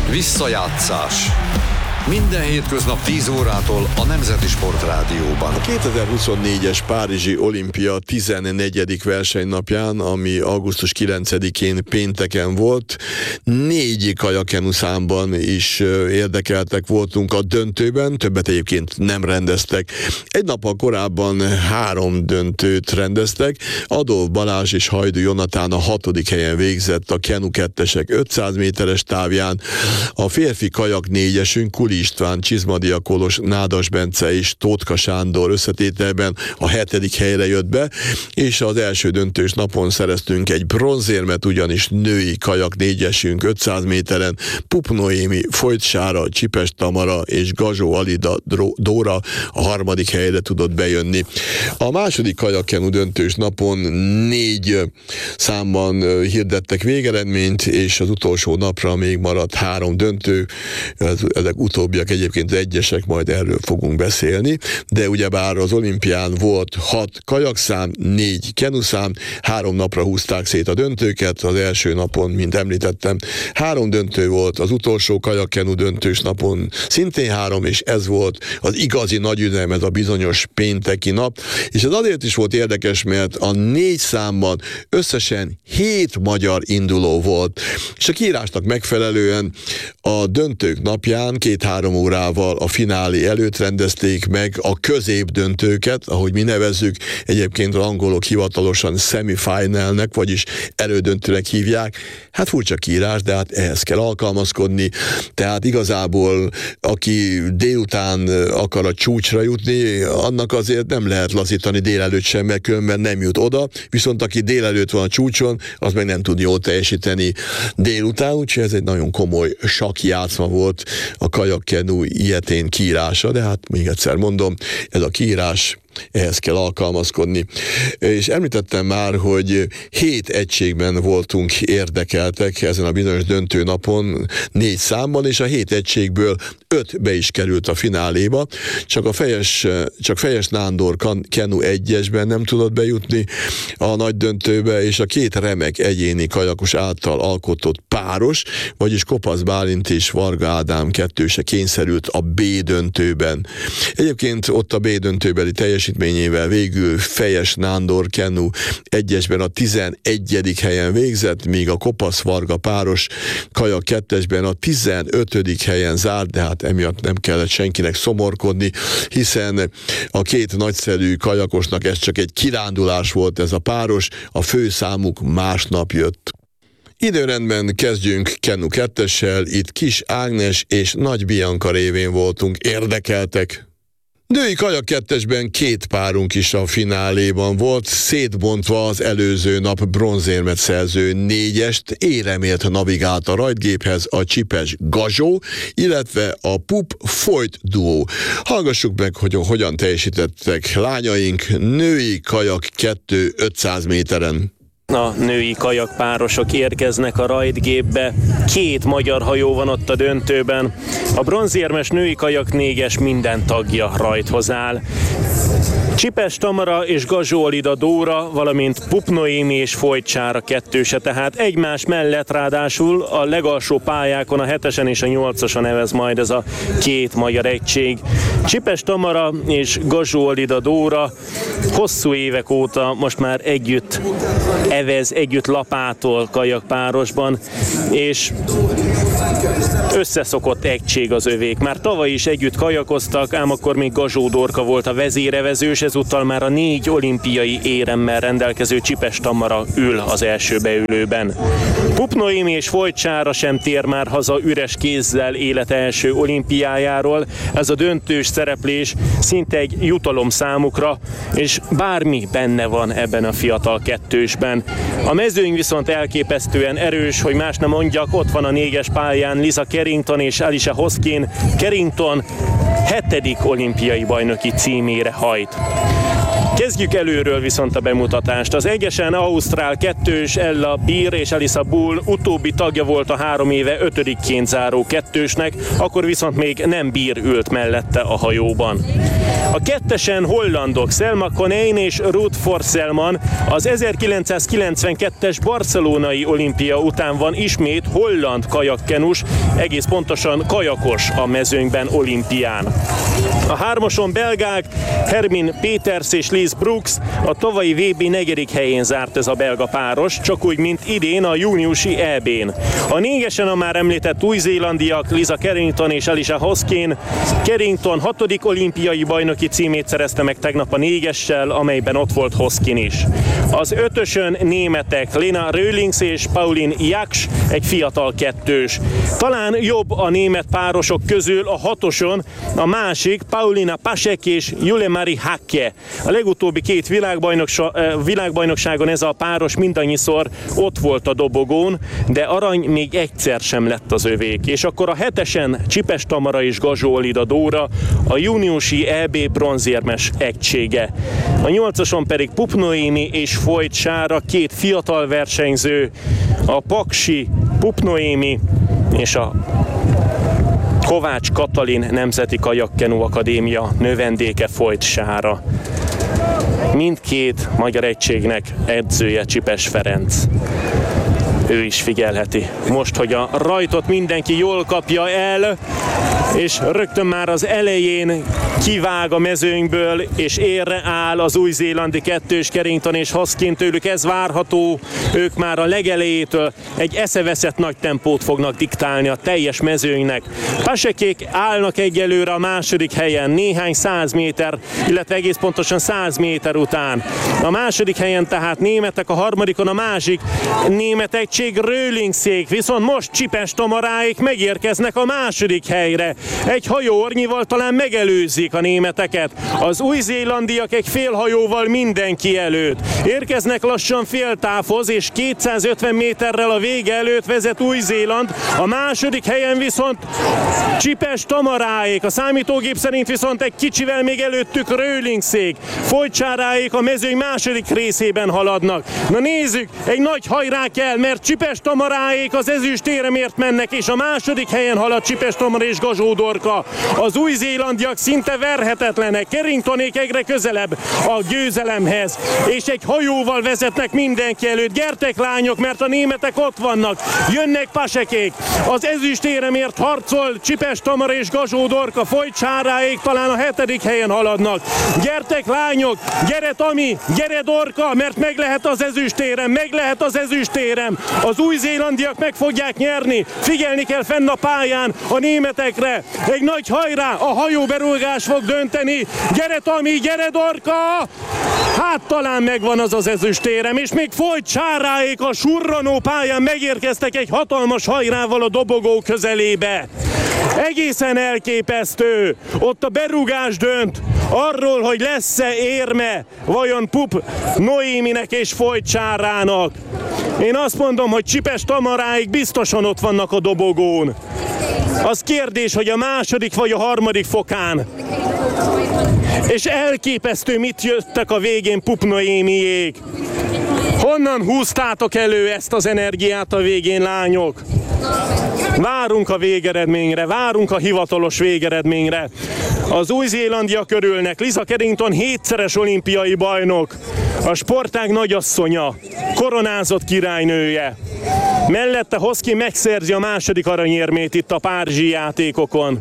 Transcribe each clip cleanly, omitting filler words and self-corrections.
Visszajátszás. Minden hétköznap 10 órától a Nemzeti Sportrádióban. A 2024-es Párizsi Olimpia 14. versenynapján, ami augusztus 9-én pénteken volt, 4 kajakenu számban is érdekeltek voltunk a döntőben, többet egyébként nem rendeztek. Egy nappal korábban 3 döntőt rendeztek, Adolf Balázs és Hajdú Jonatán a 6. helyen végzett a kenu 2-esek 500 méteres távján, a férfi kajak 4-esünk Kuli István, Csizmadia Kolos, Nádas Bence és Tótka Sándor összetételben a 7. helyre jött be, és az első döntős napon szereztünk egy bronzérmet, ugyanis női kajak 4-esünk 500 méteren Pup Noémi, Folyt Sára, Csipes Tamara és Gazsó Alida Dóra a 3. helyre tudott bejönni. A második kajakkenu döntős napon 4 számban hirdettek végeredményt, és az utolsó napra még maradt 3 döntő, ezek utóbbiak egyébként egyesek, majd erről fogunk beszélni, de ugyebár az olimpián volt 6 kajakszám, 4 kenuszám, 3 napra húzták szét a döntőket, az első napon, mint említettem, 3 döntő volt, az utolsó kajakkenu döntős napon szintén 3, és ez volt az igazi nagyüzem, ez a bizonyos pénteki nap, és ez azért is volt érdekes, mert a 4 számban összesen 7 magyar induló volt, és a kiírásnak megfelelően a döntők napján 2-3 órával a finálé előtt rendezték meg a középdöntőket, ahogy mi nevezzük, egyébként az angolok hivatalosan semifinalnek, vagyis elődöntőnek hívják. Hát furcsa kiírás, de hát ehhez kell alkalmazkodni, tehát igazából aki délután akar a csúcsra jutni, annak azért nem lehet lazítani délelőtt sem, mert különben nem jut oda, viszont aki délelőtt van a csúcson, az meg nem tud jól teljesíteni délután, úgyhogy ez egy nagyon komoly sakkjátszma volt a kajakkenu ilyetén kiírása, de hát még egyszer mondom, ez a kiírás, ehhez kell alkalmazkodni. És említettem már, hogy 7 egységben voltunk érdekeltek ezen a bizonyos döntő napon 4 számban, és a 7 egységből 5 be is került a fináléba, csak Fejes Nándor kenu 1-esben nem tudott bejutni a nagy döntőbe, és a 2 remek egyéni kajakos által alkotott páros, vagyis Kopasz Bálint és Varga Ádám 2-se kényszerült a B döntőben. Egyébként ott a B döntőbeli teljesítményével végül Fejes Nándor kenu 1-esben a 11. helyen végzett, míg a Kopasz Varga páros kajak 2-esben a 15. helyen zárt, de hát emiatt nem kellett senkinek szomorkodni, hiszen a 2 nagyszerű kajakosnak ez csak egy kirándulás volt ez a páros, a főszámuk másnap jött. Időrendben kezdjünk kenu 2-essel, itt Kis Ágnes és Nagy Bianca révén voltunk érdekeltek. Női kajak 2-esben 2 párunk is a fináléban volt, szétbontva az előző nap bronzérmet szerző 4-est éremélt navigált a rajtgéphez a Csipes Gazsó, illetve a Pup Folyt duó. Hallgassuk meg, hogy hogyan teljesítettek lányaink női kajak 2 500 méteren. A női kajakpárosok érkeznek a rajtgépbe, 2 magyar hajó van ott a döntőben. A bronzérmes női kajak 4-es minden tagja rajthoz áll. Csipes Tamara és Gazsó Alida Dóra, valamint Pup Noémi és Folyt Sára 2-se, tehát egymás mellett ráadásul a legalsó pályákon, a 7-esen és a 8-ason evez majd ez a 2 magyar egység. Csipes Tamara és Gazsó Alida Dóra hosszú évek óta most már együtt evez, együtt lapátol kajakpárosban, és összeszokott egység az övék. Már tavaly is együtt kajakoztak, ám akkor még Gazsó Dorka volt a vezérevezős, ezúttal már a 4 olimpiai éremmel rendelkező Csipes Tamara ül az első beülőben. Pup Noémi és Folyt Sára sem tér már haza üres kézzel élete első olimpiájáról. Ez a döntős szereplés szinte egy jutalom számukra, és bármi benne van ebben a fiatal 2-sben. A mezőny viszont elképesztően erős, hogy más nem mondjak, ott van a 4-es pályán Lisa Carrington és Alicia Hoskin. Carrington 7. olimpiai bajnoki címére hajt. Kezdjük előről viszont a bemutatást. Az egyesen ausztrál kettős Ella Beer és Elisa Bull utóbbi tagja volt a 3 éve 5-ként záró kettősnek, akkor viszont még nem Beer ült mellette a hajóban. A kettesen hollandok Selma Konijn és Ruud Forssellman az 1992-es barcelonai olimpia után van ismét holland kajakkenus, egész pontosan kajakos a mezőnyben olimpián. A hármason belgák Hermin Peters és Liz Brooks, a tavalyi VB 4. helyén zárt ez a belga páros, csak úgy, mint idén a júniusi EB-n. A négyesen a már említett új-zélandiak Lisa Carrington és Alicia Hoskin. Carrington 6. olimpiai bajnoki címét szerezte meg tegnap a négyessel, amelyben ott volt Hoskin is. Az ötösön németek Lena Röhlings és Pauline Jaks, egy fiatal kettős. Talán jobb a német párosok közül a hatoson a másik Paulina Pasek és Jule-Marie Hacke. A legutóbbi 2 világbajnokságon ez a páros mindannyiszor ott volt a dobogón, de arany még egyszer sem lett az övék. És akkor a hetesen Csipes Tamara és Gazsó-Olida Dóra, a júniusi EB bronzérmes egysége. A 8-ason pedig Pup Noémi és Vojt Sára, 2 fiatal versenyző, a paksi Pup Noémi és a Kovács Katalin Nemzeti Kajakkenu Akadémia növendéke Vojt Sára. Mindkét magyar egységnek edzője Csipes Ferenc. Ő is figyelheti. Most, hogy a rajtot mindenki jól kapja el, és rögtön már az elején kivág a mezőnyből, és érre áll az új-zélandi kettős Carrington és Hoskin, tőlük ez várható, ők már a legelejétől egy eszeveszett nagy tempót fognak diktálni a teljes mezőnynek. Pasekék állnak egyelőre a második helyen, néhány 100 méter, illetve egész pontosan 100 méter után. A második helyen tehát németek, a harmadikon a másik német egység Röhlingsék, viszont most Csipes Tamaráék megérkeznek a második helyre. Egy hajóornyival talán megelőzik a németeket. Az új-zélandiak egy fél hajóval mindenki előtt. Érkeznek lassan féltávhoz, és 250 méterrel a vége előtt vezet Új-Zéland. A második helyen viszont Csipes Tamaráék, a számítógép szerint viszont egy kicsivel még előttük Röhlingsék. Vojt Sáráék a mezőny második részében haladnak. Na nézzük, egy nagy hajrá kell, mert Csipes Tamaráék az ezüstéremért mennek, és a második helyen halad Csipes Tamara és Gazsó Dorka. Az új-zélandiak szinte verhetetlenek, Carringtonék egyre közelebb a győzelemhez, és egy hajóval vezetnek mindenki előtt. Gyertek lányok, mert a németek ott vannak, jönnek Pasekék, az ezüstéremért harcol Csipes Tamara és Gazsó Dorka, Vojt Sáráék talán a 7. helyen haladnak. Gyertek lányok, gyere Tami, gyere Dorka, mert meg lehet az ezüstérem, meg lehet az ezüstérem. Az új-zélandiak meg fogják nyerni, figyelni kell fenn a pályán a németekre. Egy nagy hajrá, a hajóberúgás fog dönteni. Gyere Tami, gyere Dorka! Hát talán megvan az ezüstérem, és még Vojt Sáráék a surranó pályán megérkeztek egy hatalmas hajrával a dobogó közelébe. Egészen elképesztő. Ott a berúgás dönt arról, hogy lesz-e érme vajon Pup Noéminek és Vojt Sárának. Én azt mondom, hogy Csipes Tamaráig biztosan ott vannak a dobogón. Az kérdés, hogy a második vagy a harmadik fokán. És elképesztő, mit jöttek a végén Pup Noémiék. Honnan húztátok elő ezt az energiát a végén, lányok? Várunk a végeredményre, várunk a hivatalos végeredményre. Az új-zélandiak örülnek. Lisa Carrington 7-szeres olimpiai bajnok, a sportág nagyasszonya, koronázott királynője. Mellette Hoskin megszerzi a második aranyérmét itt a párizsi játékokon.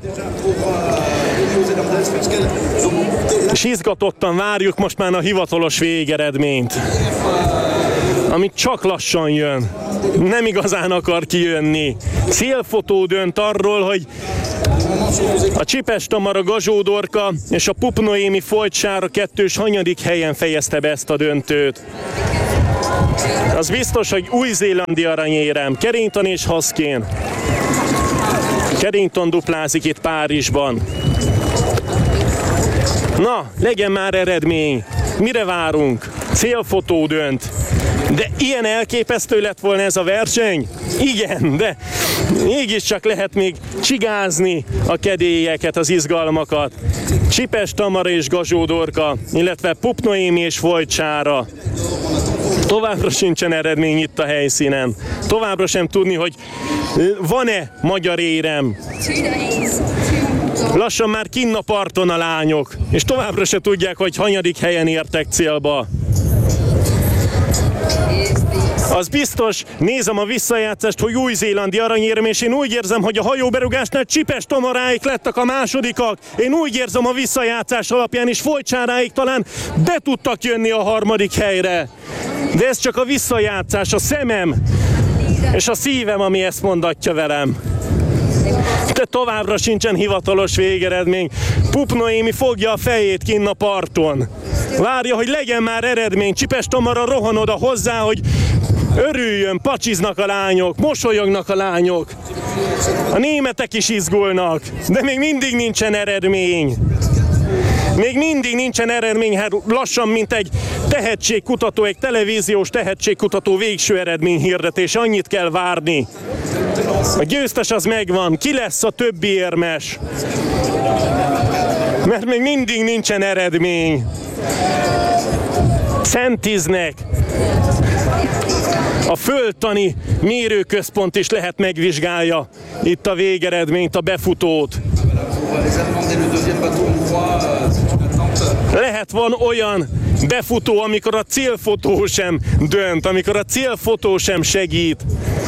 És izgatottan várjuk most már a hivatalos végeredményt, ami csak lassan jön. Nem igazán akar kijönni. Célfotó dönt arról, hogy a Csipes Tamara, Gazsó Dorka és a Pup Noémi Vojt Sára kettős hanyadik helyen fejezte be ezt a döntőt. Az biztos, hogy új-zélandi aranyérem, Carrington és Hoskin. Carrington duplázik itt Párizsban. Na, legyen már eredmény. Mire várunk? Célfotó dönt. De ilyen elképesztő lett volna ez a verseny? Igen, de mégiscsak lehet még csigázni a kedélyeket, az izgalmakat. Csipes Tamara és Gazsó Dorka, illetve Pup Noémi és Vojt Sára. Továbbra sincsen eredmény itt a helyszínen. Továbbra sem tudni, hogy van-e magyar érem. Lassan már kinn a parton a lányok, és továbbra se tudják, hogy hanyadik helyen értek célba. Az biztos, nézem a visszajátszást, hogy új-zélandi aranyérem, és én úgy érzem, hogy a hajóberugásnál Csipes Tamaráik lettek a másodikak. Én úgy érzem a visszajátszás alapján is, Vojt Sáráik talán be tudtak jönni a harmadik helyre. De ez csak a visszajátszás, a szemem és a szívem, ami ezt mondatja velem. De továbbra sincsen hivatalos végeredmény. Pup Noémi fogja a fejét kinn a parton. Várja, hogy legyen már eredmény. Csipes Tamara rohan oda hozzá, hogy örüljön, pacsiznak a lányok, mosolyognak a lányok. A németek is izgulnak, de még mindig nincsen eredmény. Még mindig nincsen eredmény, hát lassan, mint egy tehetségkutató, egy televíziós tehetségkutató végső eredmény hirdetés. Annyit kell várni. A győztes az megvan. Ki lesz a többi érmes? Mert még mindig nincsen eredmény. Szentiznek. A földtani mérőközpont is lehet megvizsgálja itt a végeredményt, a befutót. Lehet van olyan befutó, amikor a célfotó sem dönt, amikor a célfotó sem segít.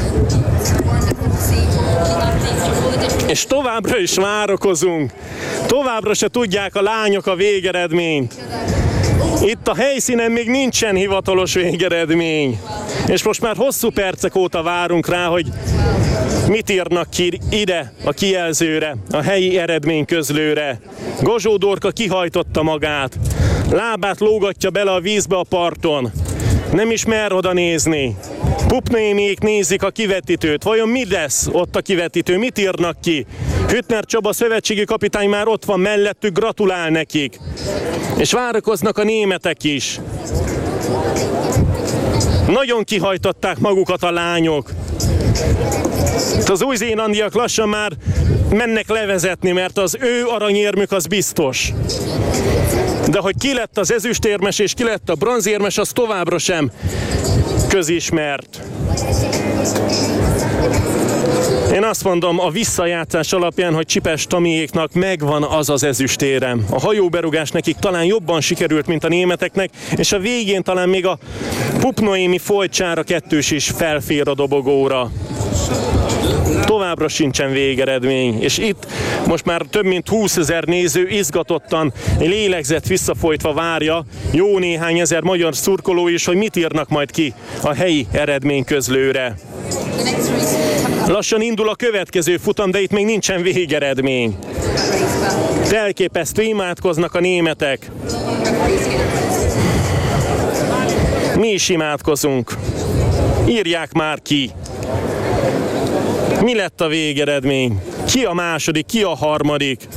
És továbbra is várakozunk. Továbbra se tudják a lányok a végeredményt. Itt a helyszínen még nincsen hivatalos végeredmény. És most már hosszú percek óta várunk rá, hogy mit írnak ki ide a kijelzőre, a helyi eredményközlőre. Gazsó Dorka kihajtotta magát. Lábát lógatja bele a vízbe a parton. Nem is mer oda nézni. Pup Noémiék nézik a kivetítőt. Vajon mi lesz ott a kivetítő? Mit írnak ki? Hüttner Csaba szövetségi kapitány már ott van mellettük, gratulál nekik. És várakoznak a németek is. Nagyon kihajtották magukat a lányok. Az új-zélandiak lassan már mennek levezetni, mert az ő aranyérmük az biztos. De hogy ki lett az ezüstérmes és ki lett a bronzérmes, az továbbra sem közismert. Én azt mondom a visszajátszás alapján, hogy Csipes Tamiéknak megvan az az ezüstérem. A hajóberugás nekik talán jobban sikerült, mint a németeknek, és a végén talán még a Pup Noémi Vojt Sára kettős is felfér a dobogóra. Továbbra sincsen végeredmény, és itt most már több mint 20 000 néző izgatottan, lélegzett visszafolytva várja jó néhány ezer magyar szurkoló is, hogy mit írnak majd ki a helyi eredményközlőre. Lassan indul a következő futam, de itt még nincsen végeredmény. Elképesztő, imádkoznak a németek. Mi is imádkozunk. Írják már ki. Mi lett a végeredmény? Ki a második, ki a harmadik?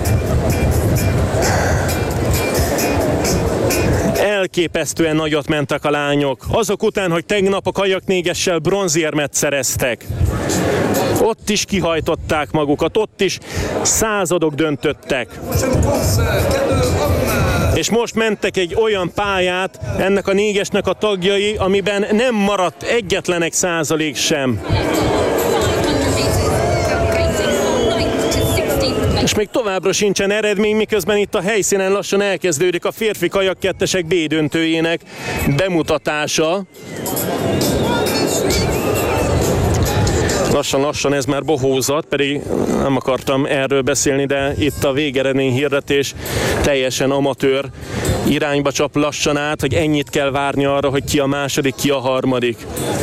Elképesztően nagyot mentek a lányok. Azok után, hogy tegnap a kajaknégessel bronzérmet szereztek. Ott is kihajtották magukat, ott is századok döntöttek. És most mentek egy olyan pályát ennek a négesnek a tagjai, amiben nem maradt egyetlen százalék sem. És még továbbra sincsen eredmény, miközben itt a helyszínen lassan elkezdődik a férfi kajakkettesek B döntőjének bemutatása. Lassan ez már bohózat, pedig nem akartam erről beszélni, de itt a végeredmény hirdetés teljesen amatőr irányba csap lassan át, hogy ennyit kell várni arra, hogy ki a második, ki a harmadik.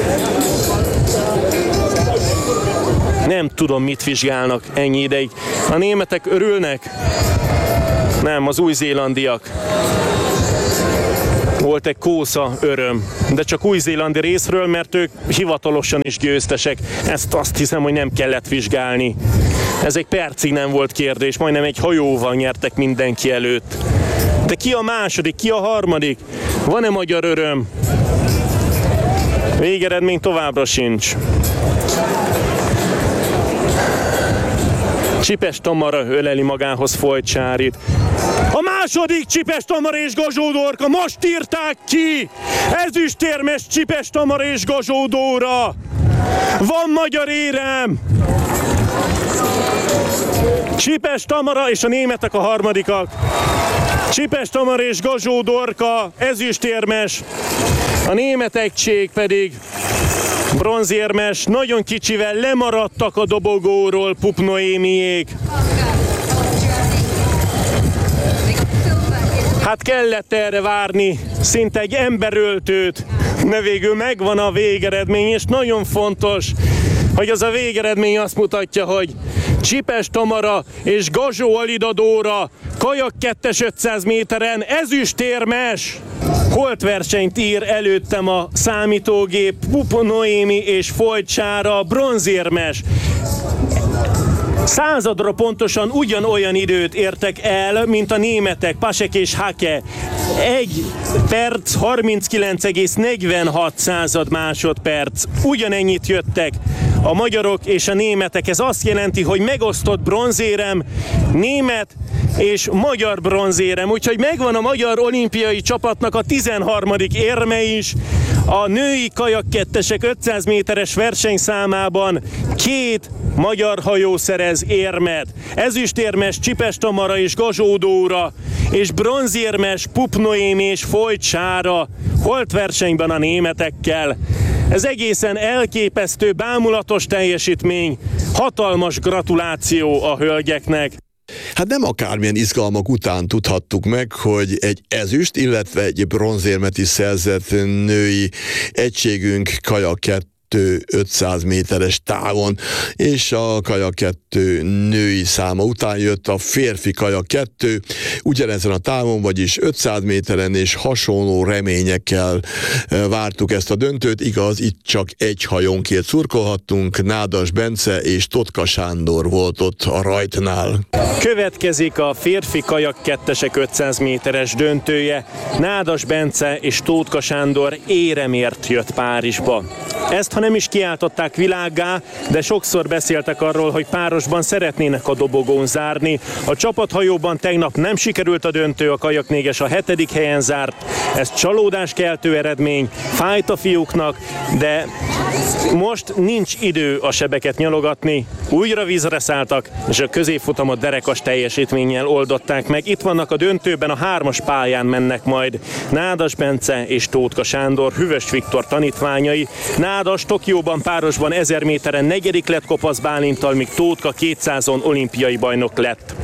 Nem tudom, mit vizsgálnak ennyi ideig. A németek örülnek? Nem, az új-zélandiak. Volt egy kósza öröm, de csak új-zélandi részről, mert ők hivatalosan is győztesek. Ezt azt hiszem, hogy nem kellett vizsgálni. Ez egy percig nem volt kérdés, majdnem egy hajóval nyertek mindenki előtt. De ki a második, ki a harmadik? Van-e magyar öröm? Végeredmény továbbra sincs. Csipes Tamara öleli magához Folytsárit. A második Csipes Tamara és Gazsó Dorka, most írták ki! Ezüstérmes Csipes Tamara és Gazsó Dóra! Van magyar érem! Csipes Tamara és a németek a harmadikak. Csipes Tamara és Gazsó Dorka ezüstérmes, a német egység pedig bronzérmes, nagyon kicsivel lemaradtak a dobogóról Pup Noémiék. Hát kellett erre várni, szinte egy emberöltőt, de végül megvan a végeredmény, és nagyon fontos, hogy az a végeredmény azt mutatja, hogy Csipes Tamara és Gazsó Alida Dóra kajak 2-es 500 méteren ezüstérmes. Holtversenyt ír előttem a számítógép, Pup Noémi és Folytsára bronzérmes. Századra pontosan ugyanolyan időt értek el, mint a németek, Pasek és Hake. 1 perc 39,46 másodperc. Ugyanennyit jöttek a magyarok és a németek. Ez azt jelenti, hogy megosztott bronzérem, német és magyar bronzérem. Úgyhogy megvan a magyar olimpiai csapatnak a 13. érme is. A női kajak 2-esek 500 méteres versenyszámában 2 magyar hajó szerez érmet. Ezüstérmes Csipes Tamara és Gazsó Dóra, és bronzérmes Pup Noémi és Folytsára holtversenyben a németekkel. Ez egészen elképesztő, bámulatos teljesítmény. Hatalmas gratuláció a hölgyeknek. Hát nem akármilyen izgalmak után tudhattuk meg, hogy egy ezüst, illetve egy bronzérmet is szerzett női egységünk kajak 500 méteres távon, és a kajak 2 női száma után jött a férfi kajak 2, ugyanezen a távon, vagyis 500 méteren, és hasonló reményekkel vártuk ezt a döntőt. Igaz, itt csak egy hajónkért szurkolhattunk, Nádas Bence és Totka Sándor volt ott a rajtnál. Következik a férfi kajak 2-esek 500 méteres döntője. Nádas Bence és Tótka Sándor éremért jött Párizsba. Ezt, ha nem is kiáltották világgá, de sokszor beszéltek arról, hogy párosban szeretnének a dobogón zárni. A csapathajóban tegnap nem sikerült a döntő, a kajaknéges a 7. helyen zárt. Ez csalódáskeltő eredmény, fájt a fiúknak, de most nincs idő a sebeket nyalogatni. Újra vízre szálltak, és a középfutamot derekas teljesítménnyel oldották meg. Itt vannak a döntőben, a 3-as pályán mennek majd Nádas Bence és Tótka Sándor, Hüvös Viktor tanítványai. Nádas Tokióban párosban 1000 méteren 4. lett Kopasz Bálinttal, míg Tótka 200-on olimpiai bajnok lett.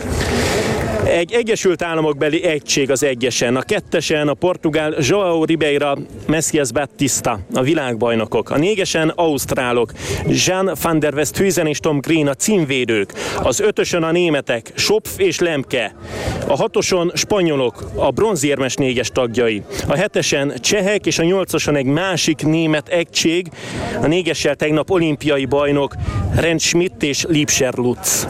Egy Egyesült Államokbeli egység az egyesen, a 2-esen a portugál João Ribeira Messias Batista, a világbajnokok, a 4-esen ausztrálok, Jan van der Westhuizen és Tom Green a címvédők, az 5-ösön a németek, Schopf és Lemke, a 6-oson spanyolok, a bronzérmes 4-es tagjai, a 7-esen csehek és a 8-oson egy másik német egység, a 4-essel tegnap olimpiai bajnok Rent Schmidt és Liebscher Lutz,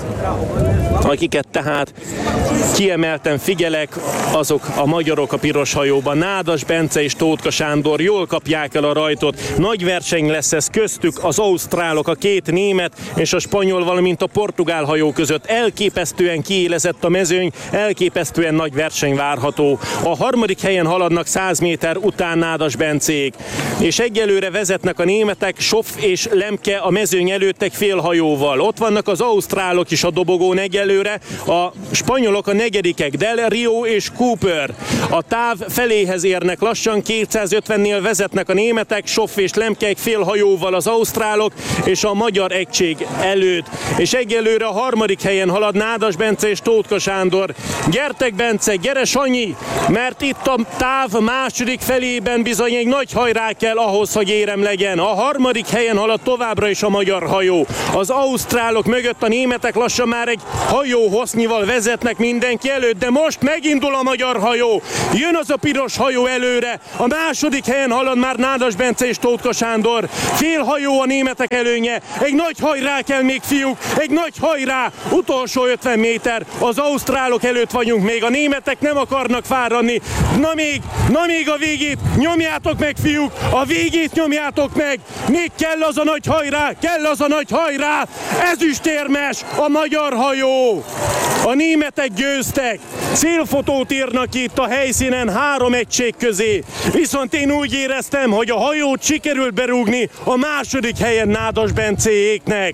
akiket tehát kiemelten figyelek, azok a magyarok a piros hajóban. Nádas Bence és Tótka Sándor jól kapják el a rajtot. Nagy verseny lesz ez köztük, az ausztrálok, a 2 német és a spanyol, valamint a portugál hajó között. Elképesztően kiélezett a mezőny, elképesztően nagy verseny várható. A 3. helyen haladnak 100 méter után Nádas Bencék, és egyelőre vezetnek a németek, Schopf és Lemke a mezőny előtt egy fél hajóval. Ott vannak az ausztrálok is a dobogón egyelőre, a spanyolok a 4. Del Rio és Cooper. A táv feléhez érnek lassan, 250-nél vezetnek a németek, Schopf és Lemke egy fél hajóval az ausztrálok és a magyar egység előtt. És egyelőre a 3. helyen halad Nádas Bence és Tótka Sándor. Gyertek Bence, gyere Sanyi, mert itt a táv második felében bizony egy nagy hajrá kell ahhoz, hogy érem legyen. A 3. helyen halad továbbra is a magyar hajó. Az ausztrálok mögött a németek lassan már egy hajó hossznyival vezetnek minden mindenki előtt, de most megindul a magyar hajó. Jön az a piros hajó előre. A második helyen halad már Nádas Bence és Tótka Sándor. Fél hajó a németek előnye. Egy nagy hajrá kell még, fiúk, egy nagy hajrá. Utolsó 50 méter. Az ausztrálok előtt vagyunk még. A németek nem akarnak fáradni. Na még a végét nyomjátok meg, fiúk. A végét nyomjátok meg. Még kell az a nagy hajrá. Ezüstérmes a magyar hajó. A németek győztek. Célfotót írnak itt a helyszínen 3 egység közé. Viszont én úgy éreztem, hogy a hajót sikerült berúgni a második helyen Nádas Bencéjéknek.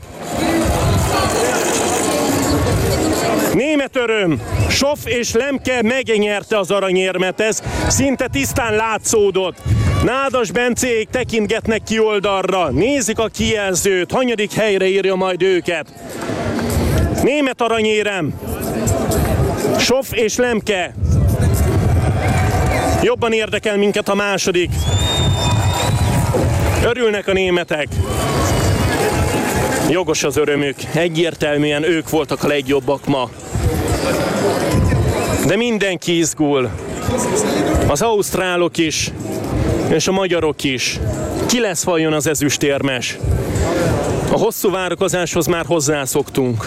Német öröm, Soff és Lemke megnyerte az aranyérmet, ez szinte tisztán látszódott. Nádas Bencék tekintgetnek ki oldalra, nézik a kijelzőt, hanyadik helyre írja majd őket. Német aranyérem, Soff és Lemke. Jobban érdekel minket a második. Örülnek a németek. Jogos az örömük, egyértelműen ők voltak a legjobbak ma. De mindenki izgul. Az ausztrálok is, és a magyarok is. Ki lesz vajon az ezüstérmes? A hosszú várakozáshoz már hozzászoktunk.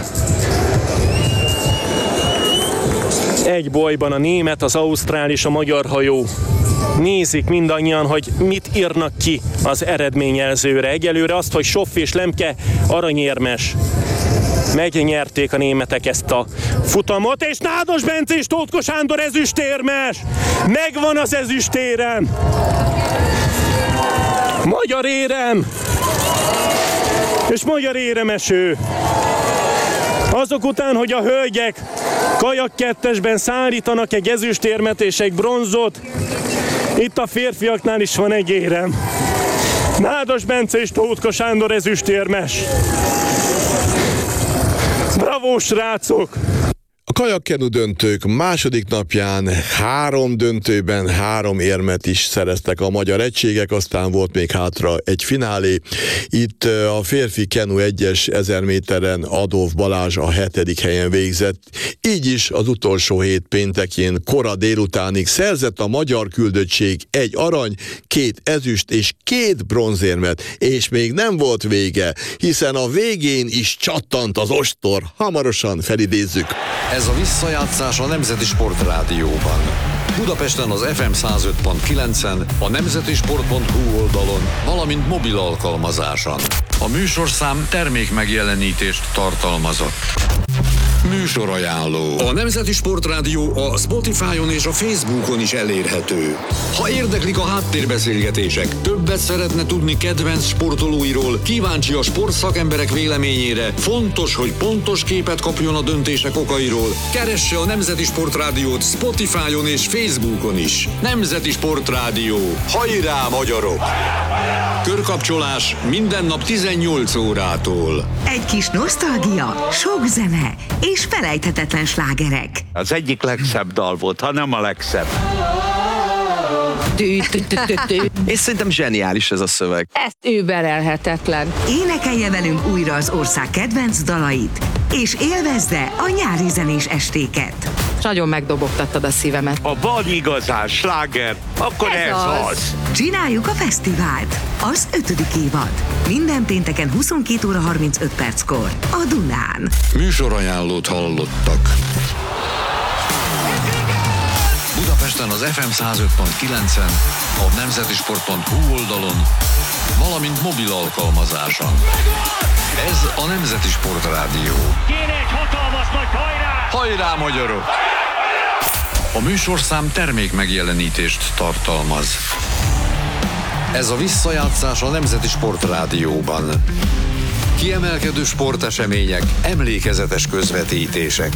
Egy bolyban a német, az ausztrál és a magyar hajó. Nézik mindannyian, hogy mit írnak ki az eredményjelzőre. Egyelőre azt, hogy Soff és Lemke aranyérmes. Megnyerték a németek ezt a futamot, és Nádas Bence és Tótka Sándor ezüstérmes! Megvan az ezüstérem! Magyar érem! És magyar éremes ő! Azok után, hogy a hölgyek kajak 2-esben szállítanak egy ezüstérmet és egy bronzot, itt a férfiaknál is van egy érem. Nádas Bence és Tótka Sándor ezüstérmes. Bravo, srácok! A kajakkenu döntők második napján 3 döntőben 3 érmet is szereztek a magyar egységek, aztán volt még hátra egy finálé. Itt a férfi kenu 1-es 1000 méteren Adolf Balázs a 7. helyen végzett. Így is az utolsó hét péntekén kora délutánig szerzett a magyar küldöttség 1 arany, 2 ezüst és 2 bronzérmet, és még nem volt vége, hiszen a végén is csattant az ostor. Hamarosan felidézzük. Ez a visszajátszás a Nemzeti Sport Rádióban. Budapesten az FM 105.9-en, a nemzetisport.hu oldalon, valamint mobil alkalmazáson. A műsorszám termékmegjelenítést tartalmazott. Műsorajánló. A Nemzeti Sport Rádió a Spotify-on és a Facebookon is elérhető. Ha érdeklik a háttérbeszélgetések, többet szeretne tudni kedvenc sportolóiról, kíváncsi a sportszakemberek véleményére, fontos, hogy pontos képet kapjon a döntések okairól, keresse a Nemzeti Sport Rádiót Spotify-on és Facebookon is. Nemzeti Sport Rádió. Hajrá, magyarok! Körkapcsolás minden nap 18 órától. Egy kis nosztalgia, sok zene és felejthetetlen slágerek. Az egyik legszebb dal volt, ha nem a legszebb. És szerintem zseniális ez a szöveg. Ez überelhetetlen. Énekelje velünk újra az ország kedvenc dalait, és élvezze a nyári zenés estéket. Nagyon megdobogtattad a szívemet. Ha van igazán sláger, akkor ez az. Csináljuk a fesztivált, az 5. évad. Minden pénteken 22 óra 35 perckor a Dunán. Műsorajánlót hallottak. Budapesten az FM 105.9-en, a nemzetisport.hu oldalon, valamint mobil alkalmazáson. Ez a Nemzeti Sport Rádió. Kéne egy hatalmas nagy hajrá! Hajrá, magyarok! A műsorszám termékmegjelenítést tartalmaz. Ez a visszajátszás a Nemzeti Sport Rádióban. Kiemelkedő sportesemények, emlékezetes közvetítések.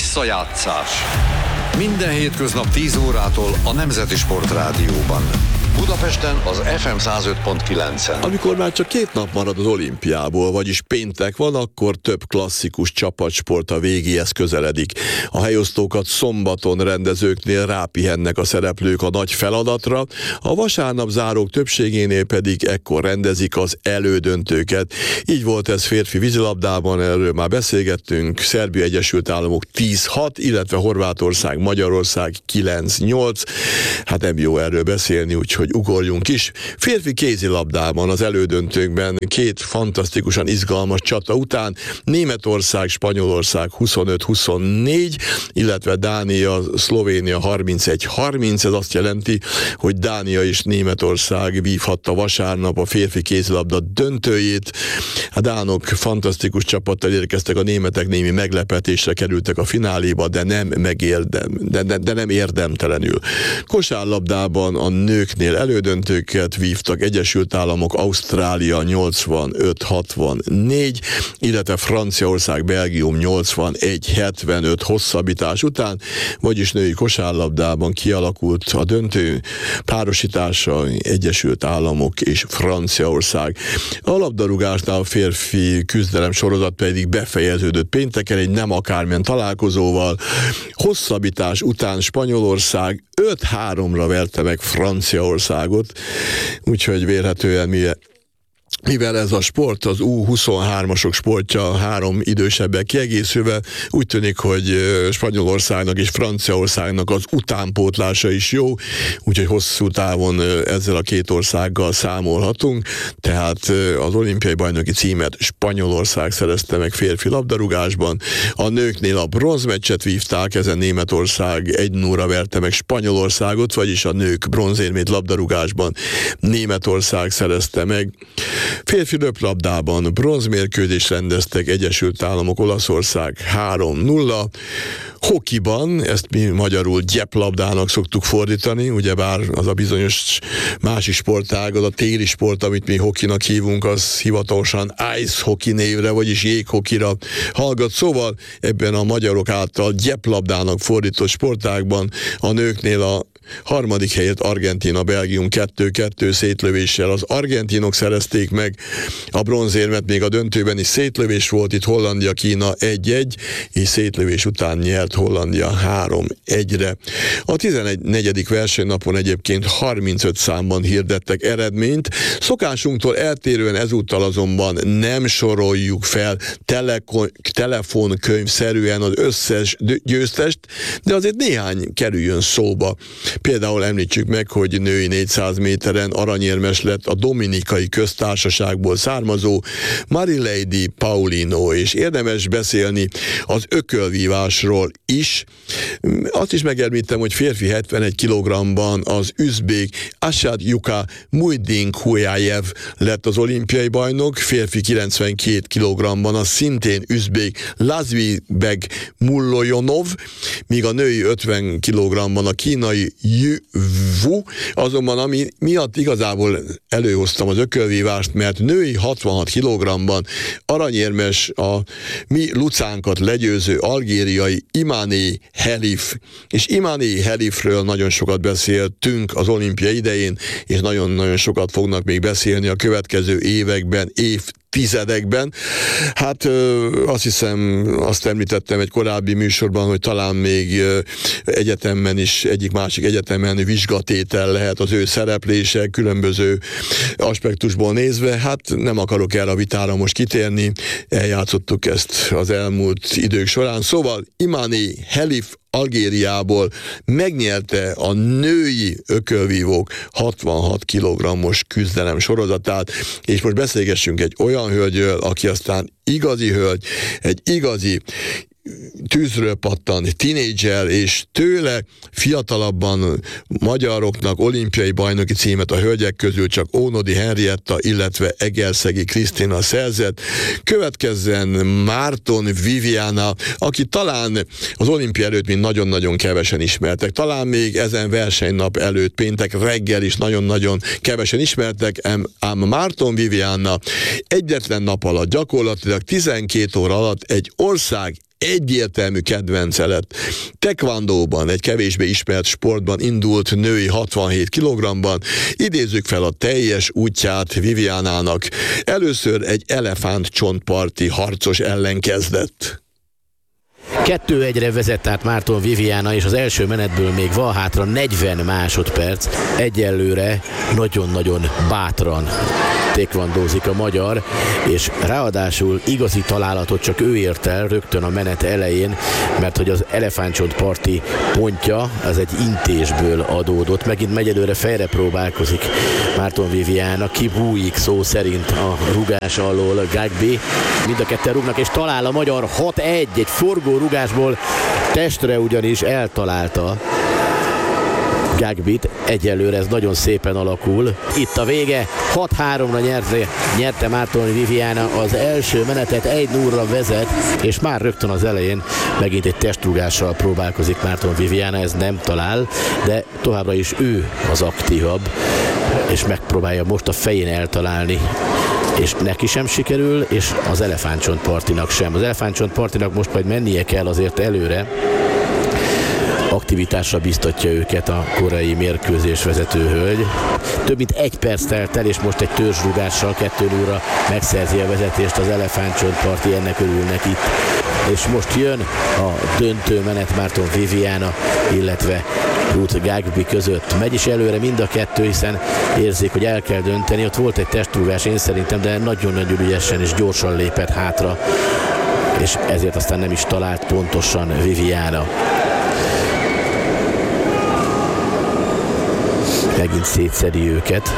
Visszajátszás. Minden hétköznap 10 órától a Nemzeti Sport Rádióban. Budapesten az FM 105.9-en. Amikor már csak 2 nap marad az olimpiából, vagyis péntek van, akkor több klasszikus csapatsport a végéhez közeledik. A helyosztókat szombaton rendezőknél rápihennek a szereplők a nagy feladatra, a vasárnap zárók többségénél pedig ekkor rendezik az elődöntőket. Így volt ez férfi vízilabdában, erről már beszélgettünk, Szerbia Egyesült Államok 10-6, illetve Horvátország Magyarország 9-8. Hát nem jó erről beszélni, úgyhogy ugorjunk is. Férfi kézilabdában az elődöntőkben 2 fantasztikusan izgalmas csata után Németország Spanyolország 25-24, illetve Dánia Szlovénia 31-30. Ez azt jelenti, hogy Dánia és Németország vívhatta vasárnap a férfi kézilabda döntőjét. A dánok fantasztikus csapattal érkeztek, a németek némi meglepetésre kerültek a fináléba, de nem érdemtelenül. Kosárlabdában a nőknél elődöntőket vívtak, Egyesült Államok Ausztrália 85-64, illetve Franciaország Belgium 81-75 hosszabbítás után, vagyis női kosárlabdában kialakult a döntő párosítása Egyesült Államok és Franciaország. A labdarúgásnál a férfi küzdelem sorozat pedig befejeződött pénteken egy nem akármilyen találkozóval. Hosszabbítás után Spanyolország 5-3-ra verte meg Franciaországot, úgyhogy vélhetően mivel ez a sport az U23-asok sportja, 3 idősebbek kiegészülve, úgy tűnik, hogy Spanyolországnak és Franciaországnak az utánpótlása is jó, úgyhogy hosszú távon ezzel a 2 országgal számolhatunk, tehát az olimpiai bajnoki címet Spanyolország szerezte meg férfi labdarúgásban, a nőknél a bronzmeccset vívták, ezen Németország 1-0-ra verte meg Spanyolországot, vagyis a nők bronzérmét labdarúgásban Németország szerezte meg. Férfi röplabdában bronzmérkőzést rendeztek, Egyesült Államok Olaszország 3-0. Hokiban, ezt mi magyarul gyeplabdának szoktuk fordítani, ugyebár az a bizonyos másik sportág, az a téli sport, amit mi hokinak hívunk, az hivatalosan ice hockey névre, vagyis jéghokira hallgat. Szóval ebben a magyarok által gyeplabdának fordított sportágban a nőknél a 3. helyet Argentína, Belgium 2-2 szétlövéssel az argentinok szerezték meg, a bronzérmet még a döntőben is szétlövés volt, itt Hollandia, Kína 1-1, és szétlövés után nyert Hollandia 3-1-re. A 14. versenynapon egyébként 35 számban hirdettek eredményt, szokásunktól eltérően ezúttal azonban nem soroljuk fel telefonkönyvszerűen az összes győztest, de azért néhány kerüljön szóba. Például említsük meg, hogy női 400 méteren aranyérmes lett a Dominikai Köztársaságból származó Marilady Paulino, és érdemes beszélni az ökölvívásról is. Azt is megemlítem, hogy férfi 71 kg-ban az üzbék Asadjuka Mujdinkujajev lett az olimpiai bajnok, férfi 92 kg-ban a szintén üzbék Lazvibeg Mullojonov, míg a női 50 kg-ban a kínai Yu, azonban ami miatt igazából előhoztam az ökölvívást, mert női 66 kg-ban aranyérmes a mi lucánkat legyőző algériai Imane Helif. És Imane Helifről nagyon sokat beszéltünk az olimpia idején, és nagyon-nagyon sokat fognak még beszélni a következő években, évtizedekben. Hát azt hiszem, azt említettem egy korábbi műsorban, hogy talán még egyetemen is, egyik-másik egyetemen vizsgatétel lehet az ő szereplése különböző aspektusból nézve. Hát nem akarok erre a vitára most kitérni, eljátszottuk ezt az elmúlt idők során. Szóval Imane Helif Algériából megnyerte a női ökölvívók 66 kg-os küzdelem sorozatát, és most beszélgessünk egy olyan hölgyről, aki aztán igazi hölgy, egy igazi tűzről pattan tínédzser, és tőle fiatalabban magyaroknak olimpiai bajnoki címet a hölgyek közül csak Ónodi Henrietta, illetve Egerszegi Krisztina szerzett. Következzen Márton Viviana, aki talán az olimpia előtt még nagyon-nagyon kevesen ismertek. Talán még ezen versenynap előtt, péntek reggel is nagyon-nagyon kevesen ismertek, ám Márton Viviana egyetlen nap alatt, gyakorlatilag 12 óra alatt egy ország egyértelmű kedvence lett. Taekwondóban, egy kevésbé ismert sportban indult női 67 kg-ban, idézzük fel a teljes útját Vivianának. Először egy elefántcsontparti harcos ellen kezdett. 2-1-re vezet át Márton Viviana, és az első menetből még van hátra 40 másodperc. Egyelőre nagyon-nagyon bátran taekwondózik a magyar, és ráadásul igazi találatot csak ő ért el rögtön a menet elején, mert hogy az elefántcsontparti pontja az egy intésből adódott. Megint megy előre, fejre próbálkozik Márton Viviana, kibújik szó szerint a rugás alól Gagbe. Mind a ketten rúgnak, és talál a magyar 6-1, egy forgó rugásból, testre ugyanis eltalálta Gagbit. Egyelőre ez nagyon szépen alakul. Itt a vége, 6-3-ra nyerte Márton Viviana az első menetet, 1-0-ra vezet, és már rögtön az elején megint egy testrúgással próbálkozik Márton Viviana, ez nem talál, de továbbra is ő az aktívabb, és megpróbálja most a fején eltalálni, és neki sem sikerül, és az elefántcsontpartinak sem. Az elefántcsontpartinak most majd mennie kell azért előre. Aktivitásra biztatja őket a koreai mérkőzés vezető hölgy. Több mint 1 perc telt el, és most egy törzsrúgással 2-0-ra megszerzi a vezetést az elefántcsontparti, ennek örülnek itt. És most jön a döntő menet Márton Viviana, illetve Ruth Gagbe között. Megy is előre mind a kettő, hiszen érzik, hogy el kell dönteni. Ott volt egy testrúgás, én szerintem, de nagyon-nagyon ügyesen és gyorsan lépett hátra, és ezért aztán nem is talált pontosan Viviana. Megint szétszedi őket.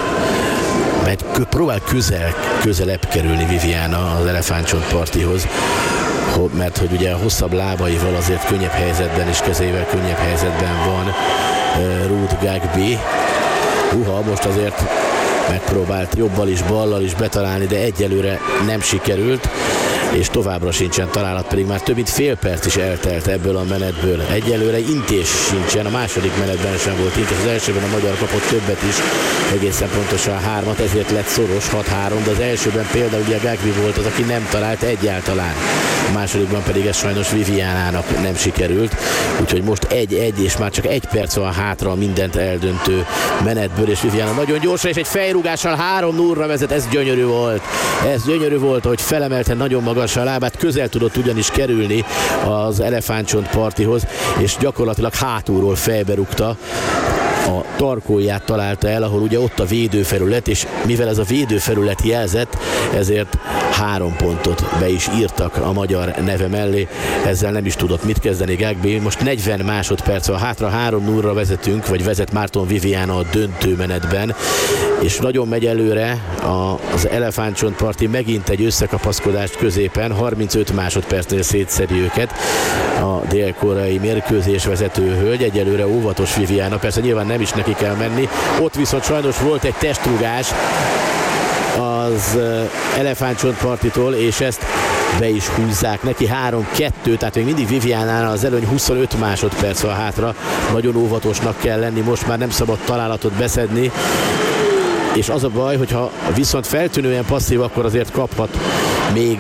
Próbál közelebb kerülni Viviana az elefántcsontpartihoz, mert hogy ugye a hosszabb lábaival azért könnyebb helyzetben és kezével könnyebb helyzetben van Ruth Gagbe. Most azért megpróbált jobbal is, ballal is betalálni, de egyelőre nem sikerült, és továbbra sincsen találat, pedig már több mint fél perc is eltelt ebből a menetből. Egyelőre intés sincsen, a második menetben sem volt intés, az elsőben a magyar kapott többet is, egészen pontosan 3-at, ezért lett szoros, 6-3, de az elsőben például ugye Gagbe volt az, aki nem talált egyáltalán. A másodikban pedig ez sajnos Vivianának nem sikerült, úgyhogy most 1-1, és már csak 1 perc van hátra a mindent eldöntő menetből, és Viviana nagyon gyorsan, és egy fejrúgással 3-0-ra vezet, ez gyönyörű volt. Ez gyönyörű volt, hogy felemelte nagyon magas a lábát, közel tudott ugyanis kerülni az elefántcsontpartihoz, és gyakorlatilag hátulról fejbe rúgta. A tarkóját találta el, ahol ugye ott a védőfelület, és mivel ez a védőfelület jelzett, ezért 3 pontot be is írtak a magyar neve mellé. Ezzel nem is tudott mit kezdeni Gagbe. Most 40 másodperc van hátra, 3-0-ra vezetünk, vagy vezet Márton Viviana a döntő menetben, és nagyon megy előre az elefántcsontparti, megint egy összekapaszkodást középen, 35 másodpercnél szétszedi őket a dél-koreai mérkőzés vezető hölgy. Egyelőre óvatos Viviana, persze nyilván nem is neki kell menni. Ott viszont sajnos volt egy testrúgás az elefántcsontpartitól, és ezt be is húzzák neki, 3-2, tehát még mindig Vivianánál az előny, 25 másodperc van hátra, nagyon óvatosnak kell lenni, most már nem szabad találatot beszedni, és az a baj, hogyha viszont feltűnően passzív, akkor azért kaphat még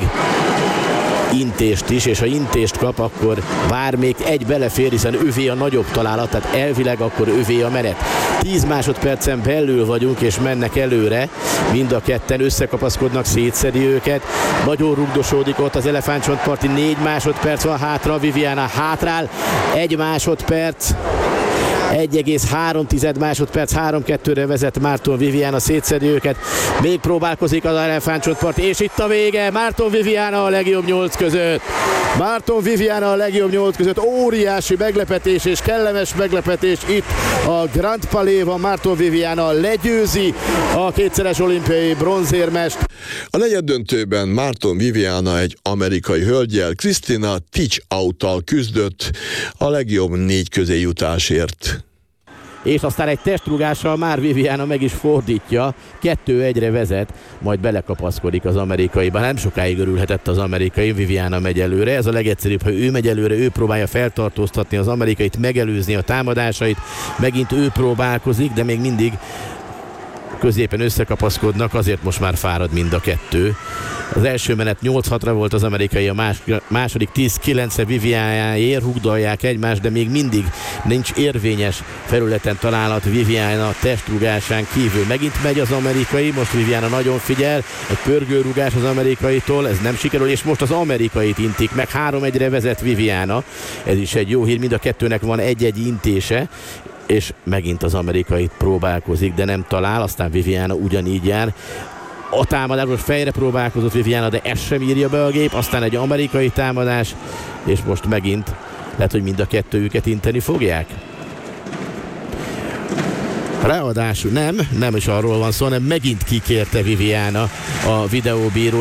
intést is, és ha intést kap, akkor bár még egy belefér, hiszen övé a nagyobb találat, tehát elvileg akkor övé a menet. 10 másodpercen belül vagyunk, és mennek előre, mind a ketten összekapaszkodnak, szétszedi őket, nagyon rugdosódik ott az elefántcsontparti, 4 másodperc van hátra, Viviana hátrál, 1 másodperc, 1,3 másodperc, 3-2-re vezet Márton Viviana, szétszedi őket, még próbálkozik az elefántcsontparti, és itt a vége, Márton Viviana a legjobb 8 között. Márton Viviana a legjobb 8 között, óriási meglepetés és kellemes meglepetés itt a Grand Palais-ban. Márton Viviana legyőzi a kétszeres olimpiai bronzérmest. A negyeddöntőben Márton Viviana egy amerikai hölgyel, Christina Teachout-tal küzdött a legjobb 4 közé jutásért. És aztán egy testrúgással már Viviana meg is fordítja, 2-1-re vezet, majd belekapaszkodik az amerikaiba. Nem sokáig örülhetett az amerikai, Viviana megy előre, ez a legegyszerűbb, ha ő megy előre, ő próbálja feltartóztatni az amerikait, megelőzni a támadásait, megint ő próbálkozik, de még mindig középen összekapaszkodnak, azért most már fárad mind a kettő. Az első menet 8-6-ra volt az amerikai, a második 10-9-re Vivianáé, rugdalják egymást, de még mindig nincs érvényes felületen találat Viviana testrugásán kívül. Megint megy az amerikai, most Viviana nagyon figyel, egy pörgőrugás az amerikaitól, ez nem sikerül, és most az amerikait intik meg, 3-1-re vezet Viviana, ez is egy jó hír, mind a kettőnek van egy-egy intése, és megint az amerikait próbálkozik, de nem talál, aztán Viviana ugyanígy jár. A támadásról fejre próbálkozott Viviana, de ezt sem írja be a gép, aztán egy amerikai támadás, és most megint lehet, hogy mind a kettőjüket inteni fogják. Ráadásul nem is arról van szó, hanem megint kikérte Viviana a videóbíró.